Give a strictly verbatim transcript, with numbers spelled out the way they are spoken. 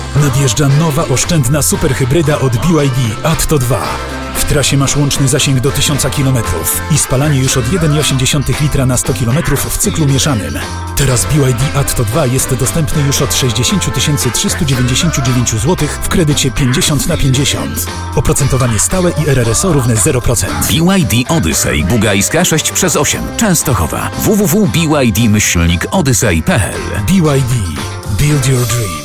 Nadjeżdża nowa oszczędna superhybryda od B Y D Atto dwa. W trasie masz łączny zasięg do tysiąc kilometrów i spalanie już od jeden przecinek osiem litra na sto kilometrów w cyklu mieszanym. Teraz B Y D Atto dwa jest dostępny już od sześćdziesiąt tysięcy trzysta dziewięćdziesiąt dziewięć złotych w kredycie pięćdziesiąt na pięćdziesiąt. Oprocentowanie stałe i R R S O równe zero procent. B Y D Odyssey Bugajska sześć przez osiem Częstochowa. w w w kropka b y d myślnik odyssey kropka p l. B Y D. Build your dream.